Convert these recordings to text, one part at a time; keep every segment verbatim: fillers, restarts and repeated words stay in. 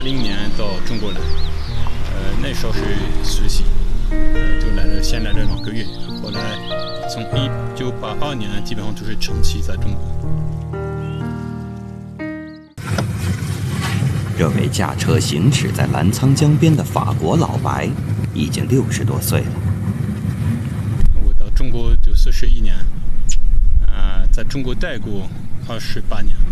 零年到中国来，呃，那时候是实习，呃，就来了，先来了两个月，后来从一九八二年基本上就是长期在中国。 这位驾车行驶在澜沧江边的法国老白，已经六十多岁了。 我到中国就四十一年，啊、呃，在中国待过二十八年。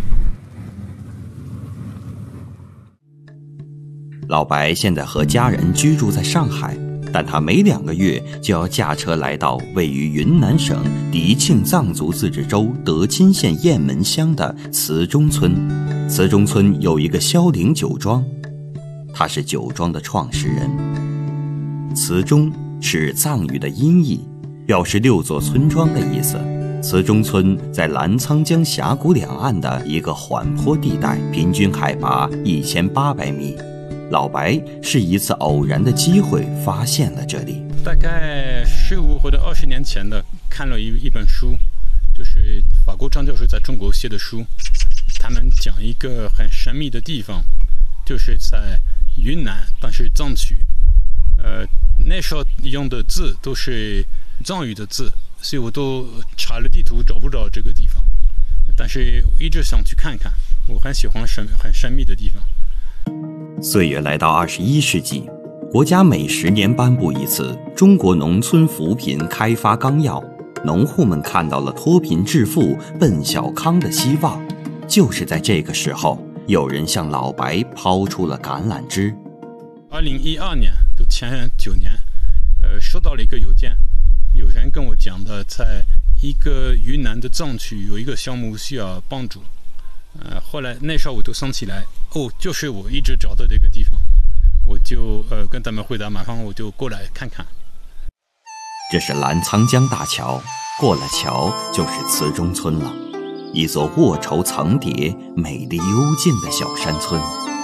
老白现在和家人居住在上海，但他每两个月就要驾车来到位于云南省迪庆藏族自治州德钦县雁门乡的慈中村。慈中村有一个萧岭酒庄，他是酒庄的创始人。慈中是藏语的音译，表示六座村庄的意思。慈中村在澜沧江峡谷两岸的一个缓坡地带，平均海拔一千八百米。老白是一次偶然的机会发现了这里， 大概十五或者二十年前的看了一一本书，就是法国张教授在中国写的书，他们讲一个很神秘的地方，就是在云南，但是藏区，呃，那时候用的字都是藏语的字，所以我都查了地图找不着这个地方，但是我一直想去看看，我很喜欢神很神秘的地方。 岁月来到二十一世纪，国家每十年颁布一次《中国农村扶贫开发纲要》，农户们看到了脱贫致富、奔小康的希望。就是在这个时候，有人向老白抛出了橄榄枝。 二零一二年，就前九年，呃，收到了一个邮件，有人跟我讲的，在一个云南的藏区有一个项目需要帮助。呃，后来那时候我就想起来，哦，就是我一直找的这个地方，我就呃跟他们回答，马上我就过来看看。 这是澜沧江大桥，过了桥就是慈中村了，一座卧绸层叠、美丽幽静的小山村。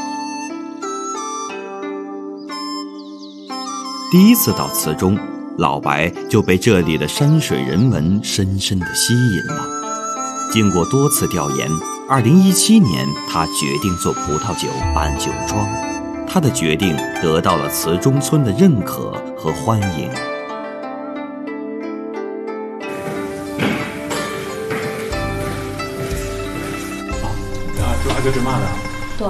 第一次到慈中，老白就被这里的山水人文深深地吸引了。经过多次调研，二零一七年，他决定做葡萄酒办酒庄。他的决定得到了慈中村的认可和欢迎。 啊，就阿格芝玛的。 对。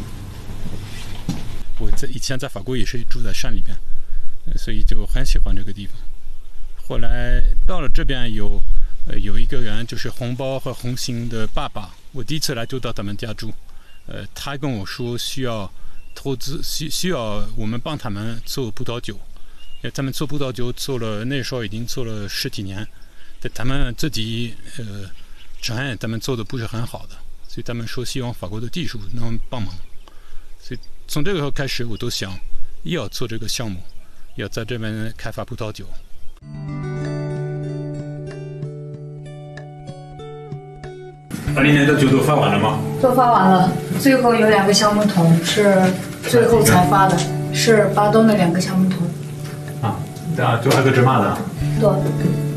我在以前在法国也是住在山里边，所以就很喜欢这个地方。后来到了这边有。呃，有一个人就是红包和红星的爸爸，我第一次来就到他们家住，呃，他跟我说需要投资，需需要我们帮他们做葡萄酒，呃，他们做葡萄酒做了那时候已经做了十几年，但他们自己呃承认他们做的不是很好的，所以他们说希望法国的技术能帮忙，所以从这个时候开始我都想要做这个项目，要在这边开发葡萄酒。 二零年的酒都发完了吗？ 都发完了，最后有两个橡木桶是最后才发的，是巴东的两个橡木桶。 啊，啊，就阿格芝玛的。 对。